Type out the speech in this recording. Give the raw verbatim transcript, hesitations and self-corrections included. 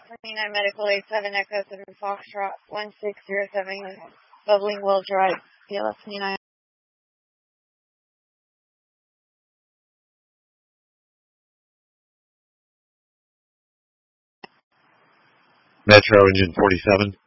twenty-nine Medical eight seven Echo seven Foxtrot one six zero seven Bubbling Well Drive, P L S twenty-nine. Metro Engine forty-seven.